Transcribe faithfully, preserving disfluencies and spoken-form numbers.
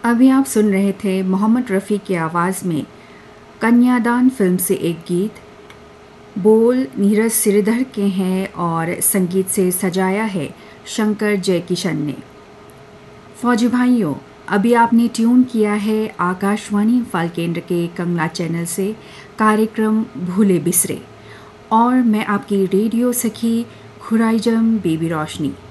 अभी आप सुन रहे थे मोहम्मद रफ़ी की आवाज़ में कन्यादान फिल्म से एक गीत। बोल नीरज सिरधर के हैं और संगीत से सजाया है शंकर जयकिशन ने। फौजी भाइयों, अभी आपने ट्यून किया है आकाशवाणी फाल केंद्र के कंगना चैनल से कार्यक्रम भूले बिसरे, और मैं आपकी रेडियो सखी खुराइजम बेबी रोशनी।